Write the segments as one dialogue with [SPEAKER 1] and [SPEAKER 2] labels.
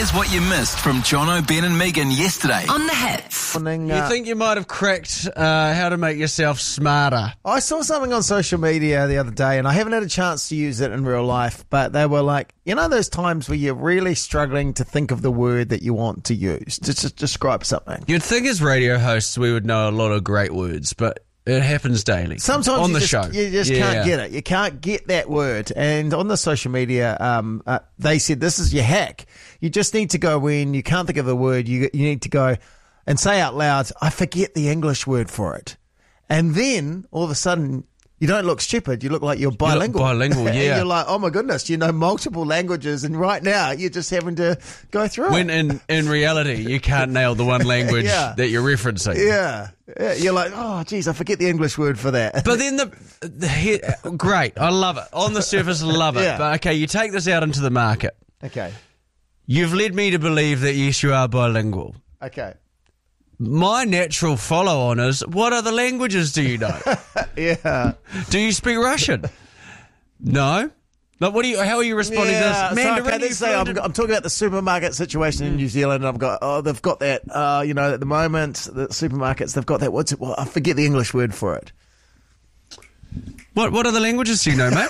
[SPEAKER 1] Here's what you missed from Jono, Ben and Megan yesterday
[SPEAKER 2] on The Hits.
[SPEAKER 3] You think you might have cracked how to make yourself smarter.
[SPEAKER 4] I saw something on social media the other day, and I haven't had a chance to use it in real life, but they were like, you know those times where you're really struggling to think of the word that you want to use to just describe something?
[SPEAKER 3] You'd think as radio hosts we would know a lot of great words, but it happens daily.
[SPEAKER 4] Sometimes
[SPEAKER 3] on
[SPEAKER 4] you
[SPEAKER 3] the
[SPEAKER 4] just,
[SPEAKER 3] show.
[SPEAKER 4] you just can't get it. You can't get that word. And on the social media, they said this is your hack. You just need to go in. You can't think of the word. You need to go and say out loud, I forget the English word for it. And then all of a sudden, you don't look stupid. You look like you're bilingual.
[SPEAKER 3] Bilingual, yeah.
[SPEAKER 4] And you're like, oh my goodness, you know multiple languages. And right now, you're just having to go through it.
[SPEAKER 3] When in reality, you can't nail the one language that you're referencing.
[SPEAKER 4] Yeah. You're like, oh, geez, I forget the English word for that.
[SPEAKER 3] But then great, I love it. On the surface, love it.
[SPEAKER 4] Yeah.
[SPEAKER 3] But okay, you take this out into the market.
[SPEAKER 4] Okay.
[SPEAKER 3] You've led me to believe that yes, you are bilingual.
[SPEAKER 4] Okay.
[SPEAKER 3] My natural follow-on is, what other languages do you know?
[SPEAKER 4] Yeah.
[SPEAKER 3] Do you speak Russian? No. Like, how are you responding to this? Mandarin,
[SPEAKER 4] so, let's say I'm talking about the supermarket situation in New Zealand, and they've got that, at the moment, the supermarkets, they've got that, I forget the English word for it.
[SPEAKER 3] What other languages do you know, mate?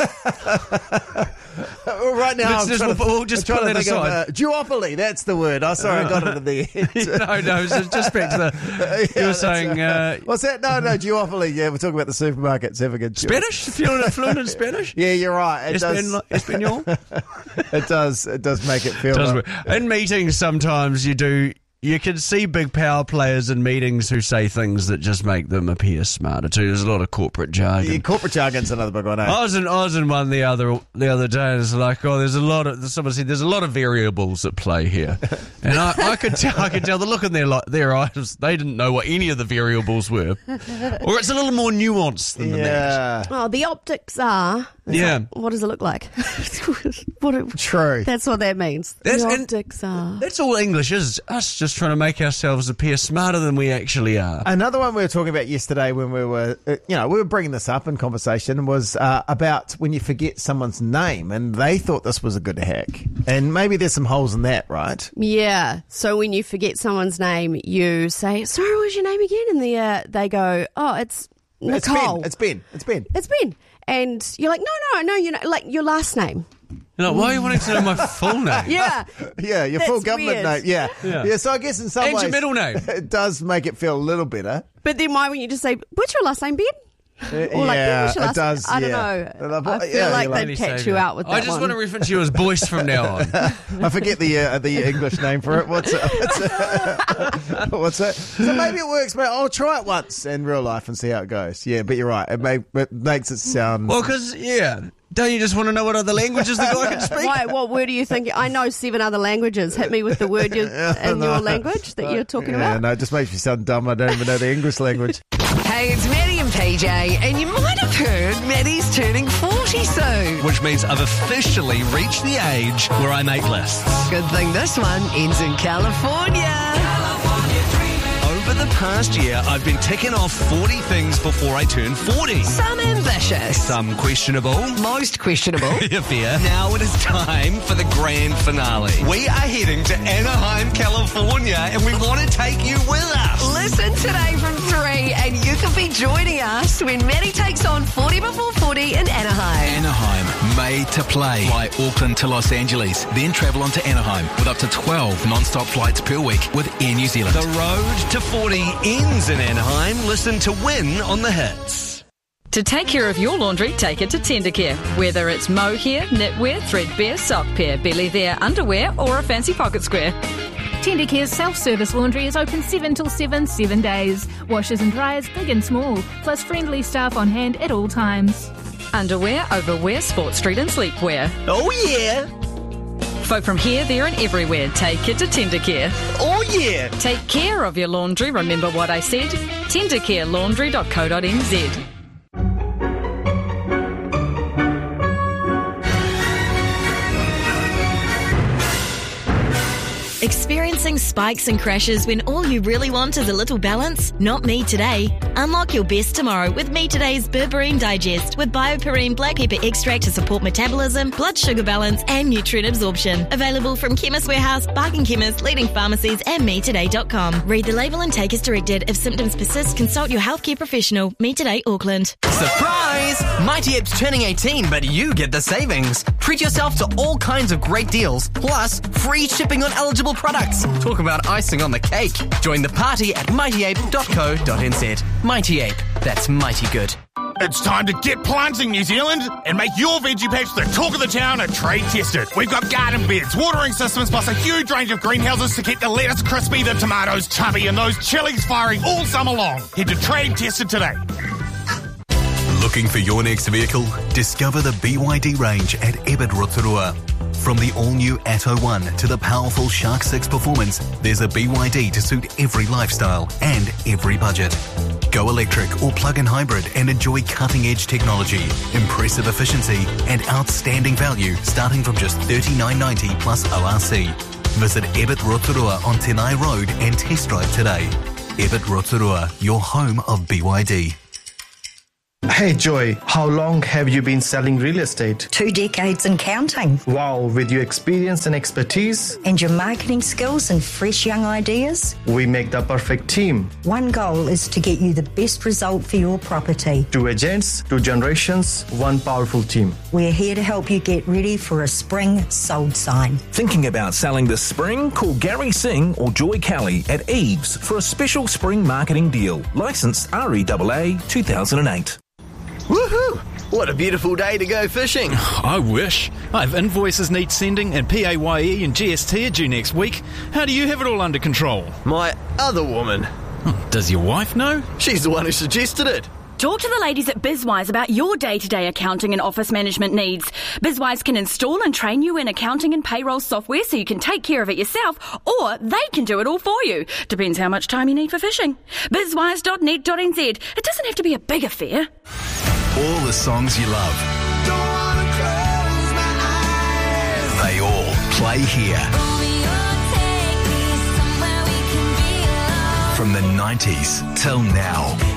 [SPEAKER 4] Well, right now,
[SPEAKER 3] we'll just put that aside.
[SPEAKER 4] Duopoly, that's the word. Oh, sorry, I got it at the end.
[SPEAKER 3] No, just back to the... you were saying...
[SPEAKER 4] what's that? No, duopoly. Yeah, we're talking about the supermarkets having a...
[SPEAKER 3] Spanish? If you're fluent in Spanish?
[SPEAKER 4] Yeah, you're right.
[SPEAKER 3] Espanol?
[SPEAKER 4] It does make it feel...
[SPEAKER 3] In meetings, sometimes you can see big power players in meetings who say things that just make them appear smarter too. There's a lot of corporate jargon.
[SPEAKER 4] Yeah, corporate jargon's another big one, eh?
[SPEAKER 3] I was in one the other day, and it's like, someone said there's a lot of variables at play here. And I could tell the look in their eyes, they didn't know what any of the variables were. Or it's a little more nuanced than that.
[SPEAKER 5] Oh, the optics are... What does it look like?
[SPEAKER 4] True.
[SPEAKER 5] That's what that means. The optics are...
[SPEAKER 3] That's all English is. Us just trying to make ourselves appear smarter than we actually are.
[SPEAKER 4] Another one we were talking about yesterday when we were, we were bringing this up in conversation was about when you forget someone's name, and they thought this was a good hack. And maybe there's some holes in that, right?
[SPEAKER 5] Yeah. So when you forget someone's name, you say, sorry, what's your name again? And they go, oh, it's Nicole.
[SPEAKER 4] It's Ben.
[SPEAKER 5] And you're like, no, like your last name.
[SPEAKER 3] You're like, why are you wanting to know my full name?
[SPEAKER 5] Yeah.
[SPEAKER 4] Yeah, your full government name. Yeah. So I guess in some ways...
[SPEAKER 3] And your middle name.
[SPEAKER 4] It does make it feel a little better.
[SPEAKER 5] But then why wouldn't you just say, what's your last name, Ben? Or like, what's your last name? I don't know. I feel like they'd catch you out with that
[SPEAKER 3] I just want to reference you as Boyce from now on.
[SPEAKER 4] I forget the English name for it. What's it? So maybe it works, mate. I'll try it once in real life and see how it goes. Yeah, but you're right. It makes it sound...
[SPEAKER 3] Well, because, don't you just want to know what other languages the guy can speak?
[SPEAKER 5] Right, what word are you thinking? I know 7 other languages. Hit me with the word in your language that you're talking about.
[SPEAKER 4] No, it just makes me sound dumb. I don't even know the English language.
[SPEAKER 2] Hey, it's Maddie and PJ, and you might have heard Maddie's turning 40 soon.
[SPEAKER 1] Which means I've officially reached the age where I make lists.
[SPEAKER 2] Good thing this one ends in California.
[SPEAKER 1] Over the past year, I've been ticking off 40 things before I turn 40.
[SPEAKER 2] Some ambitious.
[SPEAKER 1] Some questionable.
[SPEAKER 2] Most questionable.
[SPEAKER 1] Fair. Now it is time for the grand finale. We are heading to Anaheim, California, and we want to take you with us.
[SPEAKER 2] Listen today from 3, and you could be joining us when Maddie takes on 40 before 40 in Anaheim.
[SPEAKER 1] Anaheim, made to play. Fly Auckland to Los Angeles, then travel on to Anaheim with up to 12 non-stop flights per week with Air New Zealand. The road to 40 ends in Anaheim. Listen to win on The Hits.
[SPEAKER 6] To take care of your laundry, take it to Tendercare. Whether it's mohair, knitwear, threadbare, sock pair, belly there, underwear, or a fancy pocket square.
[SPEAKER 7] Tendercare's self-service laundry is open 7 till 7 days. Washers and dryers big and small, plus friendly staff on hand at all times.
[SPEAKER 6] Underwear, overwear, sports street and sleepwear.
[SPEAKER 1] Oh yeah!
[SPEAKER 6] Folk from here, there and everywhere, take it to Tendercare.
[SPEAKER 1] Oh yeah!
[SPEAKER 6] Take care of your laundry, remember what I said? tendercarelaundry.co.nz.
[SPEAKER 8] Experiencing spikes and crashes when all you really want is a little balance? Not Me Today. Unlock your best tomorrow with Me Today's Berberine Digest with BioPerine black pepper extract to support metabolism, blood sugar balance and nutrient absorption. Available from Chemist Warehouse, Bargain Chemist, leading pharmacies and metoday.com. Read the label and take as directed. If symptoms persist, consult your healthcare professional. Me Today, Auckland.
[SPEAKER 9] Surprise! Mighty Ape's turning 18, but you get the savings. Treat yourself to all kinds of great deals, plus free shipping on eligible products. Talk about icing on the cake. Join the party at mightyape.co.nz. Mighty Ape. That's mighty good.
[SPEAKER 10] It's time to get planting, New Zealand, and make your veggie patch the talk of the town and trade tested. We've got garden beds, watering systems, plus a huge range of greenhouses to keep the lettuce crispy, the tomatoes tubby, and those chilies firing all summer long. Head to Trade Tested today.
[SPEAKER 11] Looking for your next vehicle? Discover the BYD range at Ebert Rotorua. From the all-new Atto 1 to the powerful Shark 6 performance, there's a BYD to suit every lifestyle and every budget. Go electric or plug-in hybrid and enjoy cutting-edge technology, impressive efficiency and outstanding value starting from just $39.90 plus ORC. Visit Ebert Rotorua on Tenai Road and test drive today. Ebert Rotorua, your home of BYD.
[SPEAKER 12] Hey Joy, how long have you been selling real estate?
[SPEAKER 13] 2 decades and counting.
[SPEAKER 12] Wow, with your experience and expertise.
[SPEAKER 13] And your marketing skills and fresh young ideas.
[SPEAKER 12] We make the perfect team.
[SPEAKER 13] One goal is to get you the best result for your property.
[SPEAKER 12] 2 agents, 2 generations, 1 powerful team.
[SPEAKER 13] We're here to help you get ready for a spring sold sign.
[SPEAKER 14] Thinking about selling this spring? Call Gary Singh or Joy Kelly at Eves for a special spring marketing deal. Licensed REAA 2008.
[SPEAKER 9] Woohoo! What a beautiful day to go fishing.
[SPEAKER 15] I wish. I have invoices need sending and PAYE and GST are due next week. How do you have it all under control?
[SPEAKER 9] My other woman.
[SPEAKER 15] Does your wife know?
[SPEAKER 9] She's the one who suggested it.
[SPEAKER 16] Talk to the ladies at BizWise about your day-to-day accounting and office management needs. BizWise can install and train you in accounting and payroll software so you can take care of it yourself, or they can do it all for you. Depends how much time you need for fishing. BizWise.net.nz. It doesn't have to be a big affair.
[SPEAKER 11] All the songs you love. They all play here. From the 90s till now.